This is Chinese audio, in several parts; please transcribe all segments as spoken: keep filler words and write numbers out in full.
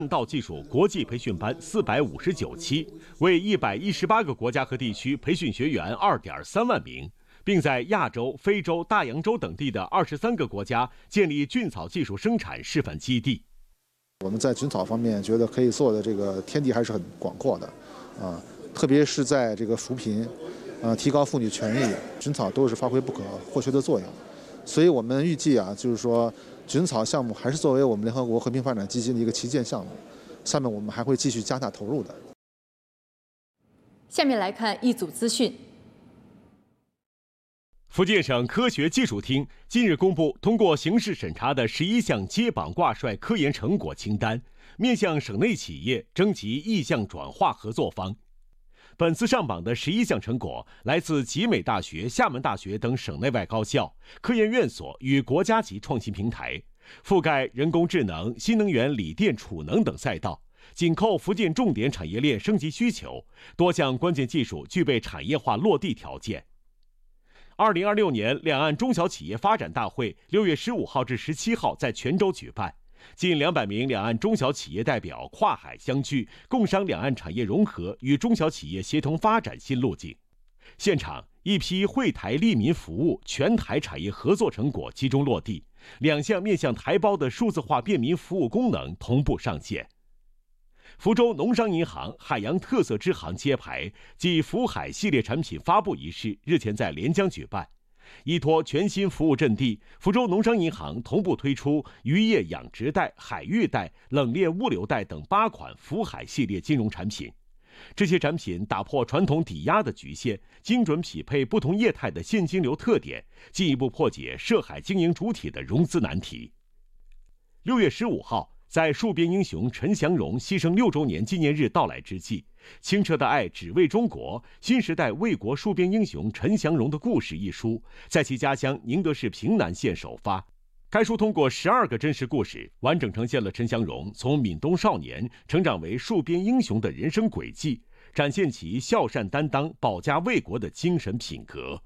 道技术国际培训班四百五十九期，为一百一十八个国家和地区培训学员二点三万名，并在亚洲、非洲、大洋洲等地的二十三个国家建立菌草技术生产示范基地。 我们在菌草方面觉得可以做的这个天地还是很广阔的，啊，特别是在这个扶贫，呃，提高妇女权益，菌草都是发挥不可或缺的作用。所以我们预计啊，就是说。 菌草项目还是作为我们联合国和平发展基金的一个旗舰项目，下面我们还会继续加大投入的。 下面来看一组资讯。 福建省科学技术厅近日公布通过形式审查的十一项接榜挂帅科研成果清单，面向省内企业征集意向转化合作方。 本次上榜的十一项成果来自集美大学、厦门大学等省内外高校、科研院所与国家级创新平台，覆盖人工智能、新能源、锂电、储能等赛道，紧扣福建重点产业链升级需求，多项关键技术具备产业化落地条件。二零二六年两岸中小企业发展大会六月十五号至十七号在泉州举办。 近两百名两岸中小企业代表跨海相聚，共商两岸产业融合与中小企业协同发展新路径。现场，一批惠台利民服务全台产业合作成果集中落地，两项面向台胞的数字化便民服务功能同步上线。福州农商银行海洋特色支行揭牌暨福海系列产品发布仪式日前在连江举办。 依托全新服务阵地，福州农商银行同步推出渔业养殖贷、海域贷、冷链物流贷等八款福海系列金融产品。这些产品打破传统抵押的局限，精准匹配不同业态的现金流特点，进一步破解涉海经营主体的融资难题。六月十五号，在戍边英雄陈祥荣牺牲六周年纪念日到来之际。 清澈的爱只为中国：新时代为国戍边英雄陈祥荣的故事一书，在其家乡宁德市平南县首发。该书通过十二个真实故事，完整呈现了陈祥荣从闽东少年成长为戍边英雄的人生轨迹，展现其孝善担当、保家卫国的精神品格。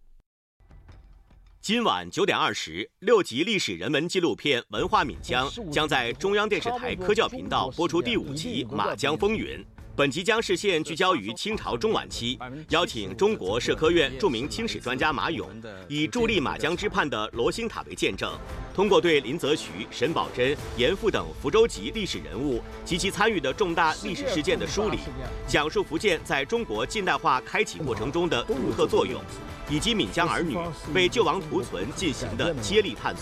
今晚九点二十，六集历史人文纪录片《文化闽江》将在中央电视台科教频道播出第五集《马江风云》。本集将视线聚焦于清朝中晚期，邀请中国社科院著名清史专家马勇，以助力马江之畔的罗兴塔为见证，通过对林则徐、沈葆桢、严复等福州籍历史人物及其参与的重大历史事件的梳理，讲述福建在中国近代化开启过程中的独特作用。 以及闽江儿女为救亡图存进行的接力探索。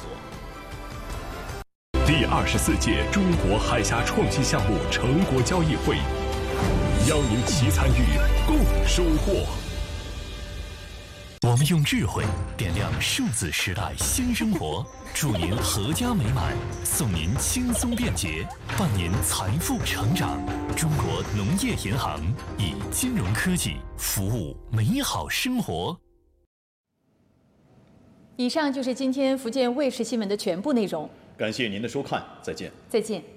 第二十四届中国海峡创新项目成果交易会，邀您齐参与，共收获。我们用智慧点亮数字时代新生活，祝您阖家美满，送您轻松便捷，伴您财富成长。中国农业银行以金融科技服务美好生活。 以上就是今天福建卫视新闻的全部内容。 感谢您的收看，再见。 再见。